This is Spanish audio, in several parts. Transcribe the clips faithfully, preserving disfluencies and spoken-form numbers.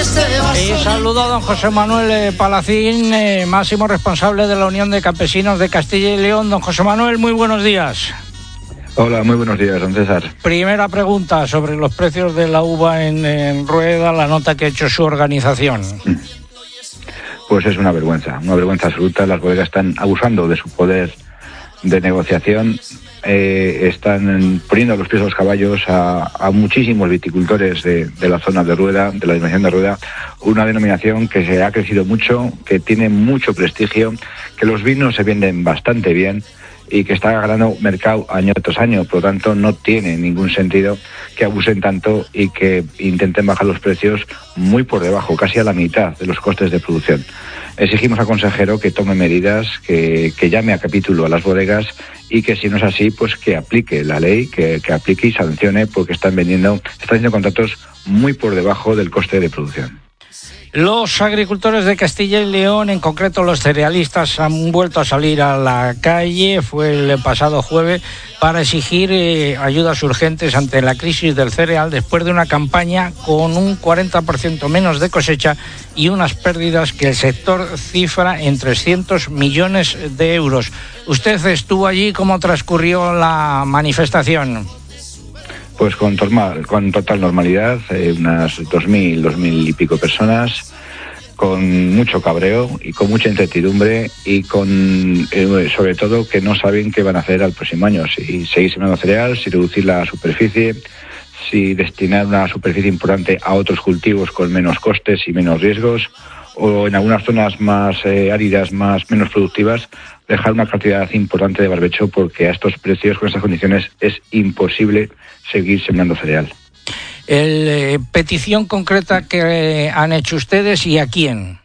Y saludo a don José Manuel Palacín, eh, máximo responsable de la Unión de Campesinos de Castilla y León. Don José Manuel, muy buenos días. Hola, muy buenos días, don César. Primera pregunta sobre los precios de la uva en, en Rueda, la nota que ha hecho su organización. Pues es una vergüenza, una vergüenza absoluta. Las bodegas están abusando de su poder de negociación, eh, están poniendo los pies a los caballos a, a muchísimos viticultores de, de la zona de Rueda, de la denominación de Rueda, una denominación que se ha crecido mucho, que tiene mucho prestigio, que los vinos se venden bastante bien y que está ganando mercado año tras año. Por lo tanto, no tiene ningún sentido que abusen tanto y que intenten bajar los precios muy por debajo, casi a la mitad de los costes de producción. Exigimos al consejero que tome medidas, que, que llame a capítulo a las bodegas y que si no es así, pues que aplique la ley, que, que aplique y sancione, porque están vendiendo, están haciendo contratos muy por debajo del coste de producción. Los agricultores de Castilla y León, en concreto los cerealistas, han vuelto a salir a la calle. Fue el pasado jueves para exigir eh, ayudas urgentes ante la crisis del cereal después de una campaña con un cuarenta por ciento menos de cosecha y unas pérdidas que el sector cifra en trescientos millones de euros. ¿Usted estuvo allí? ¿Cómo transcurrió la manifestación? Pues con, torma, con total normalidad, eh, unas dos mil, dos mil y pico personas, con mucho cabreo y con mucha incertidumbre y con, eh, sobre todo, que no saben qué van a hacer al próximo año, si seguir sembrando cereal, si reducir la superficie, si destinar una superficie importante a otros cultivos con menos costes y menos riesgos, o en algunas zonas más eh, áridas, más menos productivas, dejar una cantidad importante de barbecho, porque a estos precios, con estas condiciones, es imposible seguir sembrando cereal. El, eh, petición concreta que eh, han hecho ustedes, ¿y a quién?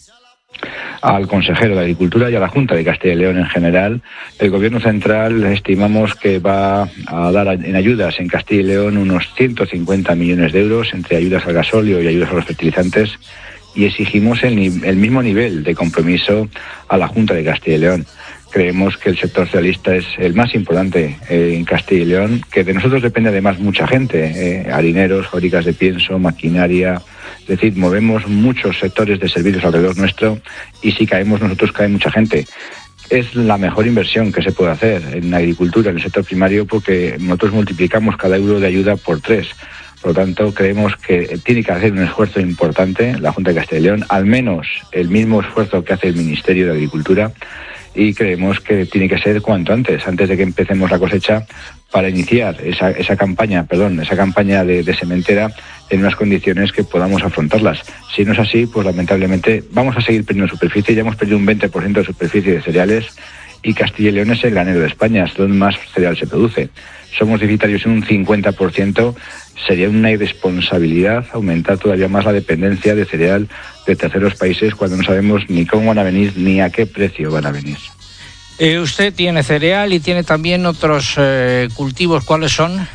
Al consejero de Agricultura y a la Junta de Castilla y León en general. El Gobierno central estimamos que va a dar en ayudas en Castilla y León unos ciento cincuenta millones de euros, entre ayudas al gasóleo y ayudas a los fertilizantes, y exigimos el, el mismo nivel de compromiso a la Junta de Castilla y León. Creemos que el sector cerealista es el más importante eh, en Castilla y León, que de nosotros depende además mucha gente, eh, harineros, fábricas de pienso, maquinaria, es decir, movemos muchos sectores de servicios alrededor nuestro, y si caemos nosotros cae mucha gente. Es la mejor inversión que se puede hacer en agricultura, en el sector primario, porque nosotros multiplicamos cada euro de ayuda por tres. Por lo tanto, creemos que tiene que hacer un esfuerzo importante la Junta de Castilla y León, al menos el mismo esfuerzo que hace el Ministerio de Agricultura, y creemos que tiene que ser cuanto antes, antes de que empecemos la cosecha, para iniciar esa, esa campaña, perdón, esa campaña de, de sementera en unas condiciones que podamos afrontarlas. Si no es así, pues lamentablemente vamos a seguir perdiendo superficie. Ya hemos perdido un veinte por ciento de superficie de cereales, y Castilla y León es el granero de España, es donde más cereal se produce. Somos deficitarios en un cincuenta por ciento, sería una irresponsabilidad aumentar todavía más la dependencia de cereal de terceros países cuando no sabemos ni cómo van a venir ni a qué precio van a venir. Eh, usted tiene cereal y tiene también otros eh, cultivos, ¿cuáles son?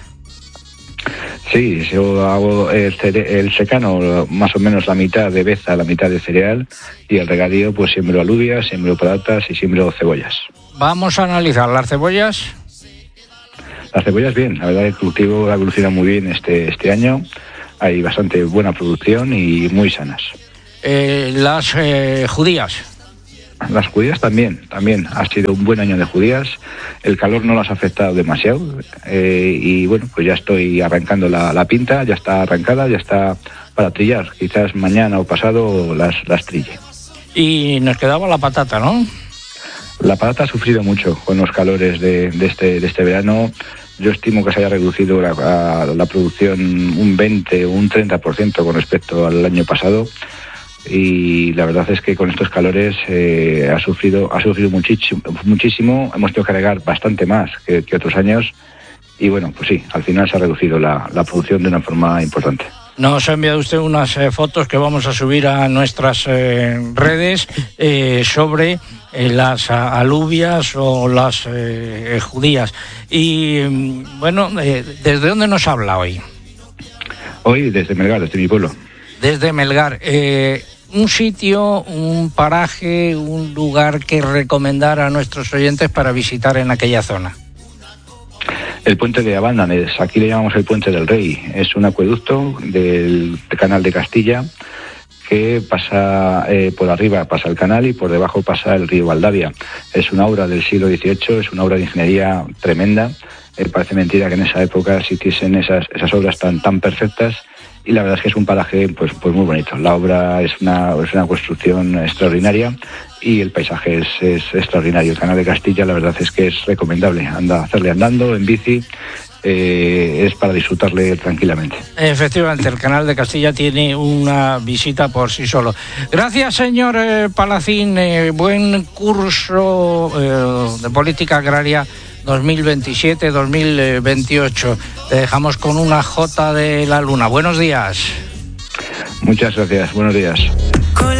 Sí, yo hago el, cere- el secano, más o menos la mitad de beza, la mitad de cereal, y el regadío pues siembro alubias, siembro patatas y siembro cebollas. Vamos a analizar las cebollas. Las cebollas bien, la verdad el cultivo ha evolucionado muy bien este, este año, hay bastante buena producción y muy sanas. Eh, las eh, judías. Las judías también, también ha sido un buen año de judías, el calor no las ha afectado demasiado, eh, y bueno, pues ya estoy arrancando la, la pinta, ya está arrancada, ya está para trillar, quizás mañana o pasado las, las trille. Y nos quedaba la patata, ¿no? La patata ha sufrido mucho con los calores de, de, este, de este verano. Yo estimo que se haya reducido la, la producción un veinte o un treinta por ciento con respecto al año pasado, y la verdad es que con estos calores eh, ha sufrido ha sufrido muchísimo, muchísimo. Hemos tenido que cargar bastante más que, que otros años, y bueno, pues sí, al final se ha reducido la, la producción de una forma importante. Nos ha enviado usted unas eh, fotos que vamos a subir a nuestras eh, redes eh, sobre eh, las a, alubias o las eh, judías. Y bueno, eh, ¿desde dónde nos habla hoy? Hoy desde Melgar, desde mi pueblo. Desde Melgar. Eh, un sitio, un paraje, un lugar que recomendar a nuestros oyentes para visitar en aquella zona. El puente de Abándanes, aquí le llamamos el puente del Rey, es un acueducto del Canal de Castilla que pasa eh, por arriba pasa el canal y por debajo pasa el río Valdavia. Es una obra del siglo dieciocho, es una obra de ingeniería tremenda. Eh, parece mentira que en esa época existiesen esas, esas obras tan, tan perfectas, y la verdad es que es un paraje pues, pues muy bonito. La obra es una, es una construcción extraordinaria y el paisaje es, es extraordinario. El Canal de Castilla la verdad es que es recomendable anda, hacerle andando, en bici. Eh, es para disfrutarle tranquilamente. Efectivamente, el Canal de Castilla tiene una visita por sí solo. Gracias, señor eh, Palacín. Eh, buen curso eh, de política agraria dos mil veintisiete dos mil veintiocho. Te dejamos con una Jota de la Luna. Buenos días. Muchas gracias. Buenos días.